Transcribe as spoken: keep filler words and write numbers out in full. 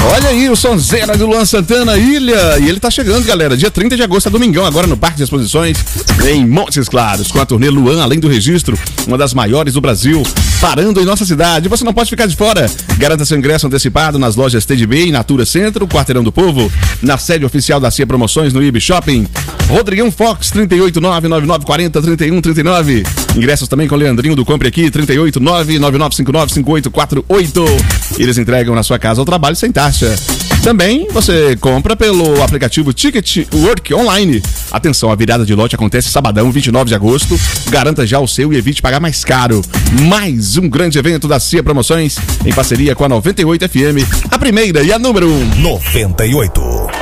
Olha aí o sonzeira do Luan Santana, Ilha. E ele tá chegando, galera. Dia trinta de agosto, é domingão, agora no Parque de Exposições, em Montes Claros, com a turnê Luan Além do Registro, uma das maiores do Brasil, parando em nossa cidade. Você não pode ficar de fora. Garanta seu ingresso antecipado nas lojas T D B e Natura Centro, Quarteirão do Povo, na sede oficial da C I A Promoções, no I B Shopping. Rodrigão Fox, trinta e oito, nove nove nove quatro zero, trinta e um trinta e nove. Ingressos também com Leandrinho do Compre Aqui, trinta e oito, nove nove nove cinco nove cinco oito quatro oito. Eles entregam na sua casa ao trabalho sem taxa. Também você compra pelo aplicativo Ticket Work Online. Atenção, a virada de lote acontece sabadão, vinte e nove de agosto. Garanta já o seu e evite pagar mais caro. Mais um grande evento da C I A Promoções, em parceria com a noventa e oito F M, a primeira e a número um. noventa e oito.